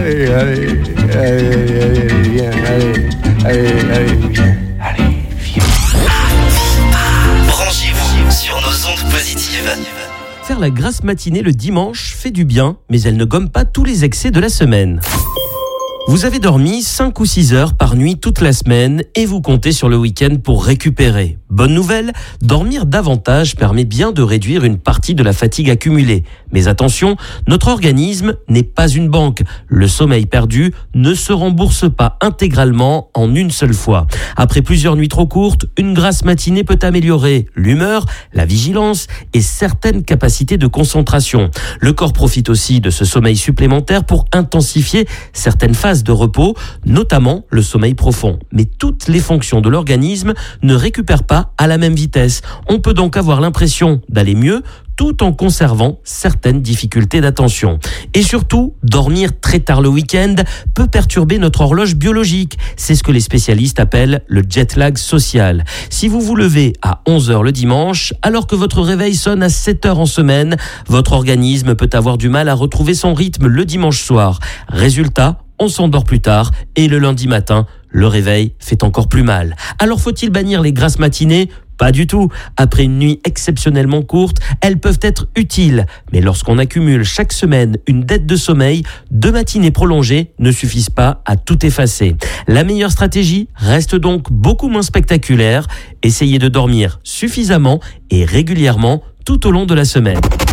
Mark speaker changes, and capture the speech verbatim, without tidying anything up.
Speaker 1: Allez, allez, allez, allez, viens, allez, allez, allez, viens, allez, viens.
Speaker 2: Branchez-vous sur nos ondes positives.
Speaker 3: Faire la grasse matinée le dimanche fait du bien, mais elle ne gomme pas tous les excès de la semaine. Vous avez dormi cinq ou six heures par nuit toute la semaine et vous comptez sur le week-end pour récupérer. Bonne nouvelle, dormir davantage permet bien de réduire une partie de la fatigue accumulée. Mais attention, notre organisme n'est pas une banque. Le sommeil perdu ne se rembourse pas intégralement en une seule fois. Après plusieurs nuits trop courtes, une grasse matinée peut améliorer l'humeur, la vigilance et certaines capacités de concentration. Le corps profite aussi de ce sommeil supplémentaire pour intensifier certaines phases de repos, notamment le sommeil profond. Mais toutes les fonctions de l'organisme ne récupèrent pas à la même vitesse. On peut donc avoir l'impression d'aller mieux tout en conservant certaines difficultés d'attention. Et surtout, dormir très tard le week-end peut perturber notre horloge biologique. C'est ce que les spécialistes appellent le jet lag social. Si vous vous levez à onze heures le dimanche, alors que votre réveil sonne à sept heures en semaine, votre organisme peut avoir du mal à retrouver son rythme le dimanche soir. Résultat, on s'endort plus tard et le lundi matin, le réveil fait encore plus mal. Alors faut-il bannir les grasses matinées ? Pas du tout. Après une nuit exceptionnellement courte, elles peuvent être utiles. Mais lorsqu'on accumule chaque semaine une dette de sommeil, deux matinées prolongées ne suffisent pas à tout effacer. La meilleure stratégie reste donc beaucoup moins spectaculaire. Essayez de dormir suffisamment et régulièrement tout au long de la semaine.